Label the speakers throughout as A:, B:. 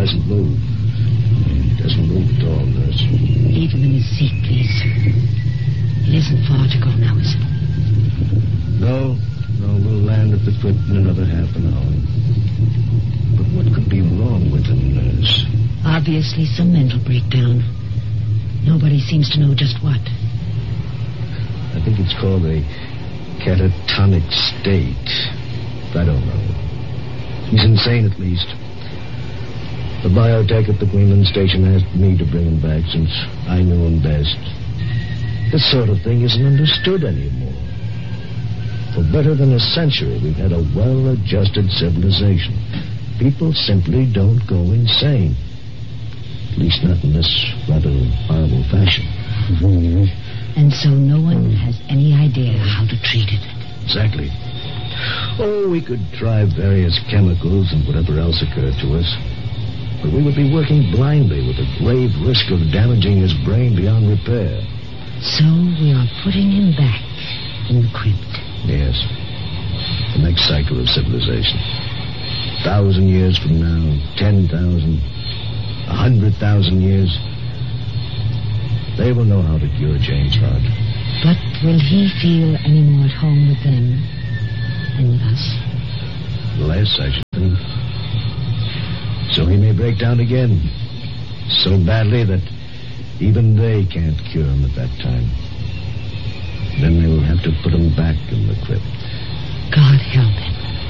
A: doesn't move. He doesn't move at all, Nurse.
B: Leave him in his seat, please. It isn't far to go now, is it?
A: No, we'll land at the crypt in another half an hour. But what could be wrong with him, Nurse?
B: Obviously some mental breakdown. Nobody seems to know just what.
A: I think it's called a catatonic state. I don't know. He's insane, at least. The biotech at the Greenland station asked me to bring him back since I knew him best. This sort of thing isn't understood anymore. For better than a century, we've had a well-adjusted civilization. People simply don't go insane. At least not in this rather horrible fashion.
B: And so no one has any idea how to treat it.
A: Exactly. Oh, we could try various chemicals and whatever else occurred to us. But we would be working blindly with a grave risk of damaging his brain beyond repair.
B: So we are putting him back in the crypt.
A: Yes. The next cycle of civilization. 1,000 years from now, 10,000, 100,000 years. They will know how to cure James Hart.
B: But will he feel any more at home with them than with us?
A: Less, I should think. So he may break down again. So badly that even they can't cure him at that time. Then they will have to put him back in the crypt.
B: God help him.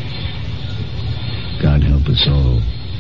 A: God help us all.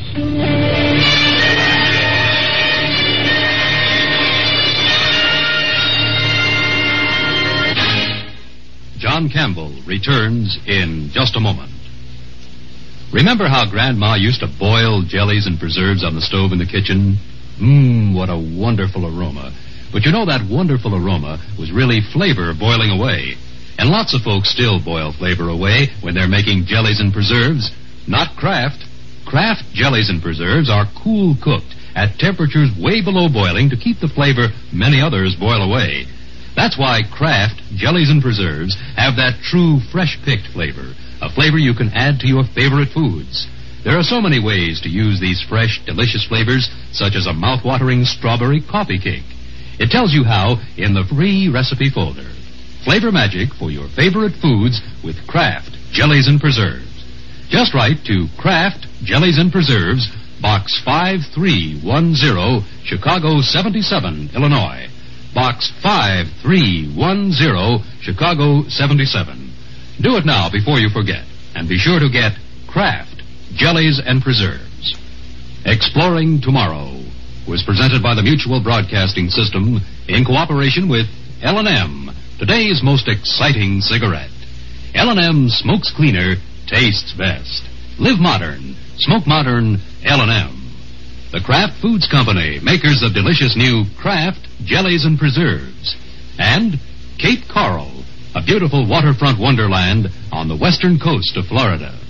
C: John Campbell returns in just a moment. Remember how Grandma used to boil jellies and preserves on the stove in the kitchen? What a wonderful aroma. But you know that wonderful aroma was really flavor boiling away. And lots of folks still boil flavor away when they're making jellies and preserves. Not Kraft. Kraft jellies and preserves are cool cooked at temperatures way below boiling to keep the flavor many others boil away. That's why Kraft jellies and preserves have that true fresh-picked flavor, a flavor you can add to your favorite foods. There are so many ways to use these fresh, delicious flavors, such as a mouth-watering strawberry coffee cake. It tells you how in the free recipe folder. Flavor magic for your favorite foods with Kraft jellies and preserves. Just write to Kraft Jellies and Preserves, Box 5310, Chicago 77, Illinois. Box 5310, Chicago 77. Do it now before you forget. And be sure to get Kraft Jellies and Preserves. Exploring Tomorrow was presented by the Mutual Broadcasting System in cooperation with L&M, today's most exciting cigarette. L&M smokes cleaner, tastes best. Live modern. Smoke modern. L&M. The Kraft Foods Company, makers of delicious new Kraft Jellies and Preserves. And Cape Coral, a beautiful waterfront wonderland on the western coast of Florida.